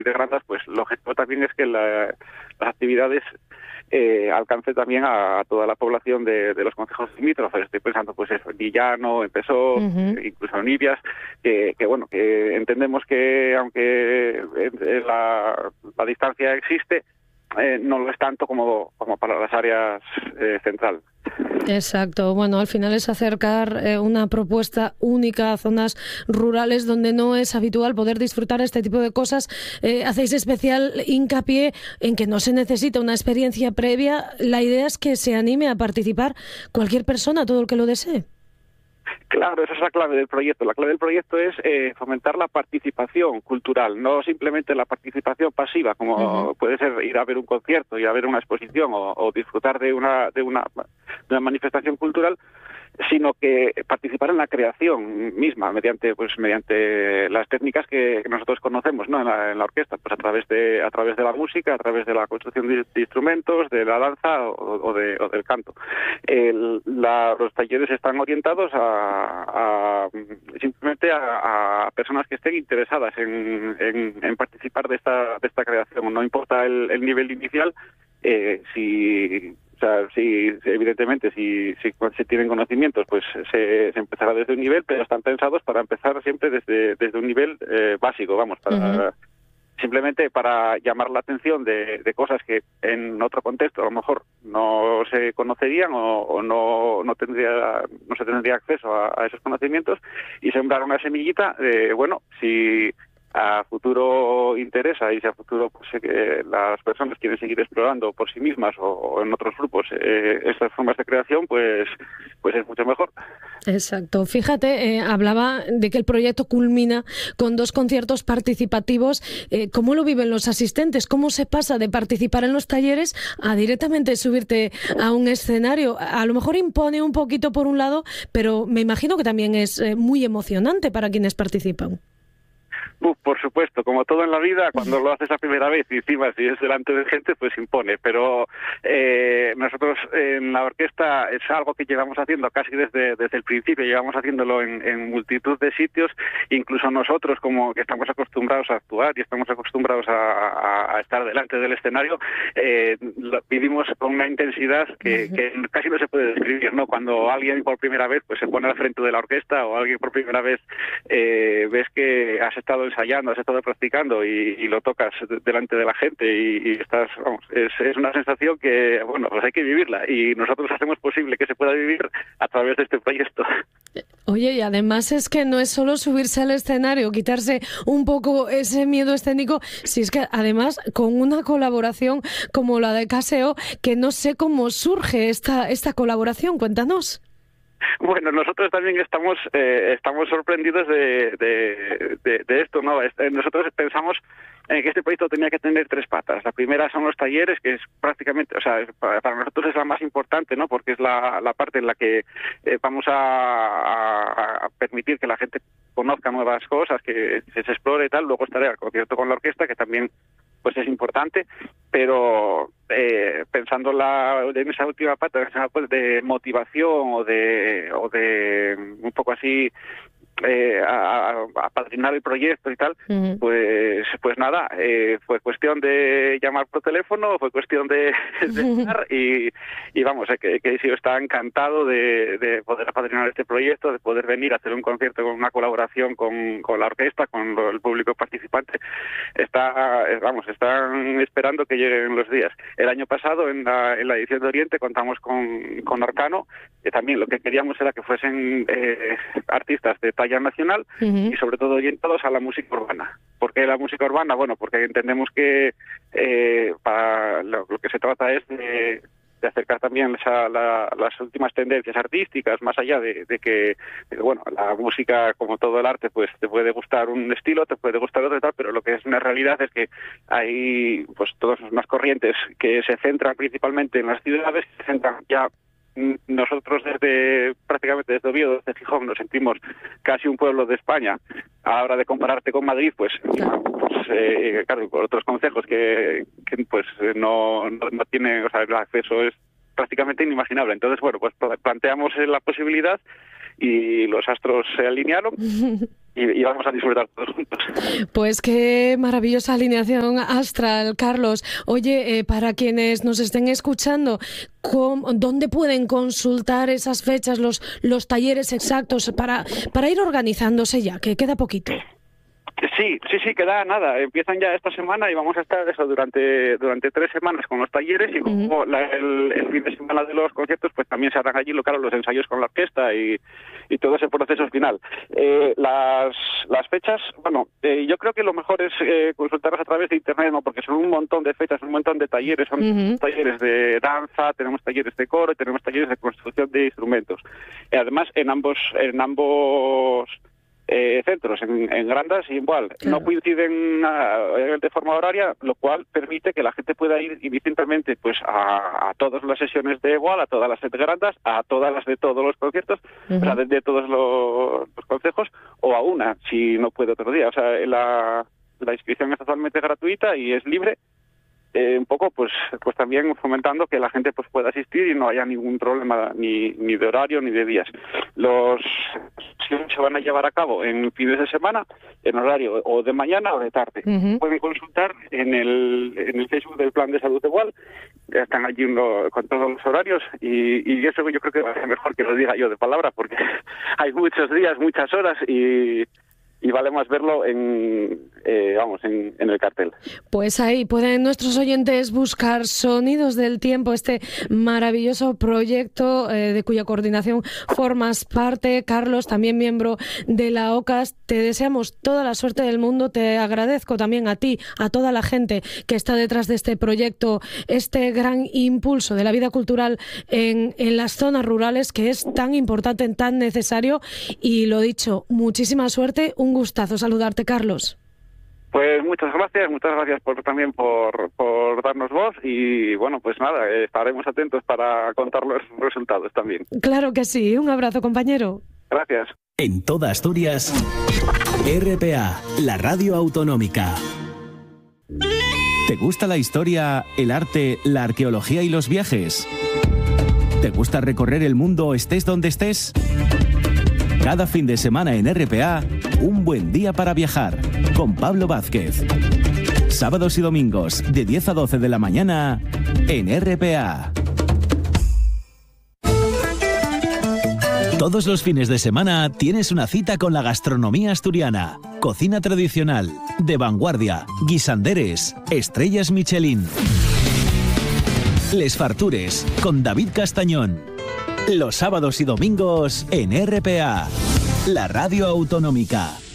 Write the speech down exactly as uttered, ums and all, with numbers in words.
de Grandas, pues lo objetivo también es que la, las actividades eh, alcance también a, a toda la población de, de los concejos limítrofes. Estoy pensando pues en Villano, en Pesó, Uh-huh. incluso en Ipias, que, que bueno, que entendemos que aunque eh, la, la distancia existe, eh, no lo es tanto como, como para las áreas eh, centrales. Exacto. Bueno, al final es acercar eh, una propuesta única a zonas rurales donde no es habitual poder disfrutar este tipo de cosas. Eh, hacéis especial hincapié en que no se necesita una experiencia previa. La idea es que se anime a participar cualquier persona, todo el que lo desee. Claro, esa es la clave del proyecto. La clave del proyecto es eh, fomentar la participación cultural, no simplemente la participación pasiva, como uh-huh. puede ser ir a ver un concierto, ir a ver una exposición o, o disfrutar de una, de una, de una manifestación cultural, sino que participar en la creación misma mediante pues mediante las técnicas que nosotros conocemos, ¿no? en, la, en la orquesta, pues a través de a través de la música, a través de la construcción de, de instrumentos, de la danza o, o, de, o del canto. El, la, los talleres están orientados a, a simplemente a, a personas que estén interesadas en, en, en participar de esta de esta creación. No importa el, el nivel inicial, eh, si O sea, sí, evidentemente, si, si se tienen conocimientos, pues se, se empezará desde un nivel, pero están pensados para empezar siempre desde, desde un nivel eh, básico, vamos, para uh-huh. simplemente para llamar la atención de, de cosas que en otro contexto a lo mejor no se conocerían o, o no, no, tendría, no se tendría acceso a, a esos conocimientos y sembrar una semillita de, bueno, si a futuro interesa y si a futuro pues, eh, las personas quieren seguir explorando por sí mismas o, o en otros grupos eh, estas formas de creación, pues pues es mucho mejor. Exacto. Fíjate, eh, hablaba de que el proyecto culmina con dos conciertos participativos. Eh, ¿Cómo lo viven los asistentes? ¿Cómo se pasa de participar en los talleres a directamente subirte a un escenario? A lo mejor impone un poquito por un lado, pero me imagino que también es eh, muy emocionante para quienes participan. Uh, por supuesto, como todo en la vida, cuando lo haces la primera vez y encima si es delante de gente, pues impone. Pero eh, nosotros en la orquesta es algo que llevamos haciendo casi desde, desde el principio, llevamos haciéndolo en, en multitud de sitios, incluso nosotros como que estamos acostumbrados a actuar y estamos acostumbrados a, a, a estar delante del escenario, eh, lo vivimos con una intensidad que, que casi no se puede describir, ¿no? Cuando alguien por primera vez pues se pone al frente de la orquesta o alguien por primera vez eh, ves que has estado ensayando, has estado practicando y, y lo tocas delante de la gente y, y estás, vamos, es, es una sensación que, bueno, pues hay que vivirla y nosotros hacemos posible que se pueda vivir a través de este proyecto. Oye, y además es que no es solo subirse al escenario, quitarse un poco ese miedo escénico, si es que además con una colaboración como la de Caseo, que no sé cómo surge esta, esta colaboración, cuéntanos. Bueno, nosotros también estamos eh, estamos sorprendidos de, de, de, de esto, ¿no? Nosotros pensamos en que este proyecto tenía que tener tres patas. La primera son los talleres, que es prácticamente, o sea, para nosotros es la más importante, ¿no? Porque es la, la parte en la que eh, vamos a, a, a permitir que la gente conozca nuevas cosas, que se, se explore y tal. Luego estaré al concierto con la orquesta, que también pues es importante, pero eh, pensando la, en esa última parte pues, de motivación o de o de un poco así eh, a, a padrinar el proyecto y tal, uh-huh. pues pues nada, eh, fue cuestión de llamar por teléfono, fue cuestión de, de estar y, y vamos, eh, que, que yo estaba encantado de, de poder apadrinar este proyecto, de poder venir a hacer un concierto con una colaboración con, con la orquesta, con el público participante. Está, vamos, están esperando que lleguen los días. El año pasado, en la, en la edición de Oriente, contamos con, con Arcano, que también lo que queríamos era que fuesen eh, artistas de talla nacional uh-huh. y sobre todo orientados a la música urbana. ¿Por qué la música urbana? Bueno, porque entendemos que eh, para lo, lo que se trata es de, de acercar también esa, la, las últimas tendencias artísticas, más allá de, de que, de, bueno, la música, como todo el arte, pues te puede gustar un estilo, te puede gustar otro y tal, pero lo que es una realidad es que hay pues todas unas corrientes que se centran principalmente en las ciudades, que se centran ya. Nosotros desde prácticamente desde Oviedo, desde Gijón, nos sentimos casi un pueblo de España. A la hora de compararte con Madrid, pues, pues eh, claro, por otros consejos que, que pues no, no, no tienen, o sea, el acceso es prácticamente inimaginable. Entonces, bueno, pues planteamos la posibilidad y los astros se alinearon y, y vamos a disfrutar todos juntos. Pues qué maravillosa alineación astral, Carlos. Oye, eh, para quienes nos estén escuchando, ¿cómo, ¿dónde pueden consultar esas fechas, los, los talleres exactos para, para ir organizándose ya, que queda poquito? Sí, sí, sí, queda nada. Empiezan ya esta semana y vamos a estar eso durante durante tres semanas con los talleres y como uh-huh. la, el, el fin de semana de los conciertos, pues también se harán allí, claro, los ensayos con la orquesta y, y todo ese proceso final. Eh, las las fechas, bueno, eh, yo creo que lo mejor es eh, consultarlas a través de internet, ¿no? Porque son un montón de fechas, un montón de talleres, son uh-huh. talleres de danza, tenemos talleres de coro y tenemos talleres de construcción de instrumentos. Y además, en ambos en ambos Eh, centros, en, en Grandas y en Boal. Claro. No coinciden uh, de forma horaria, lo cual permite que la gente pueda ir indistintamente pues a, a todas las sesiones de Boal, a todas las de Grandas, a todas las de todos los conciertos, uh-huh. o sea, de, de todos los, los concejos, o a una, si no puede otro día. O sea, la, la inscripción es totalmente gratuita y es libre. Eh, un poco pues pues también fomentando que la gente pues pueda asistir y no haya ningún problema ni ni de horario ni de días. Los se van a llevar a cabo en fines de semana en horario o de mañana o de tarde. Uh-huh. Pueden consultar en el en el Facebook del Plan de Salud de Boal, están allí uno, con todos los horarios y, y eso yo creo que va a ser mejor que lo diga yo de palabra porque hay muchos días, muchas horas y y vale más verlo en eh, vamos en, en el cartel. Pues ahí pueden nuestros oyentes buscar Sonidos del Tiempo, este maravilloso proyecto eh, de cuya coordinación formas parte, Carlos, también miembro de la O C A S. Te deseamos toda la suerte del mundo, te agradezco también a ti, a toda la gente que está detrás de este proyecto, este gran impulso de la vida cultural en, en las zonas rurales que es tan importante, tan necesario y lo dicho, muchísima suerte, un gustazo saludarte, Carlos. Pues muchas gracias, muchas gracias por también por, por darnos voz y bueno, pues nada, estaremos atentos para contar los resultados también. Claro que sí, un abrazo, compañero. Gracias. En toda Asturias, R P A, la radio autonómica. ¿Te gusta la historia, el arte, la arqueología y los viajes? ¿Te gusta recorrer el mundo estés donde estés? Cada fin de semana en R P A, un buen día para viajar, con Pablo Vázquez. Sábados y domingos, de diez a doce de la mañana, en R P A. Todos los fines de semana tienes una cita con la gastronomía asturiana. Cocina tradicional, de vanguardia, guisanderes, estrellas Michelin. Les Fartures, con David Castañón. Los sábados y domingos en R P A, la radio autonómica.